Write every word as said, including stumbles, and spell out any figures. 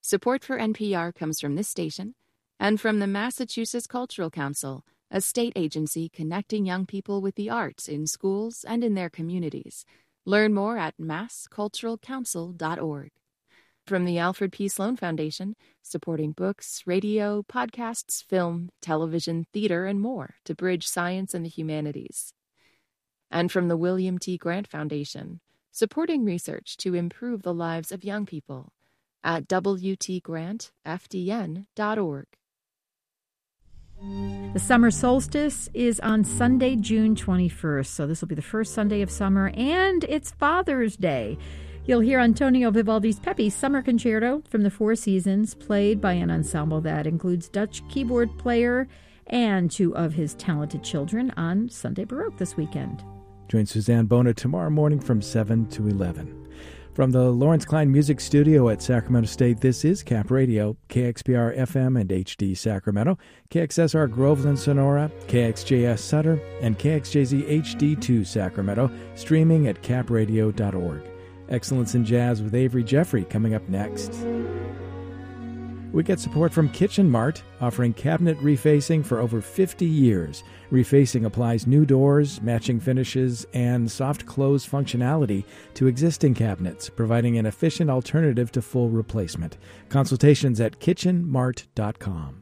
Support for N P R comes from this station and from the Massachusetts Cultural Council, a state agency connecting young people with the arts in schools and in their communities. Learn more at mass cultural council dot org. From the Alfred P. Sloan Foundation, supporting books, radio, podcasts, film, television, theater, and more to bridge science and the humanities. And from the William T. Grant Foundation, supporting research to improve the lives of young people at w t grant f d n dot org. The summer solstice is on Sunday, June twenty-first, so this will be the first Sunday of summer, and it's Father's Day. You'll hear Antonio Vivaldi's Pepe's Summer Concerto from the Four Seasons, played by an ensemble that includes Dutch keyboard player and two of his talented children on Sunday Baroque this weekend. Join Suzanne Bona tomorrow morning from seven to eleven. From the Lawrence Klein Music Studio at Sacramento State, this is Cap Radio, K X P R F M and H D Sacramento, K X S R Groveland Sonora, K X J S Sutter, and K X J Z H D two Sacramento, streaming at cap radio dot org. Excellence in Jazz with Avery Jeffrey coming up next. We get support from Kitchen Mart, offering cabinet refacing for over fifty years. Refacing applies new doors, matching finishes, and soft close functionality to existing cabinets, providing an efficient alternative to full replacement. Consultations at kitchen mart dot com.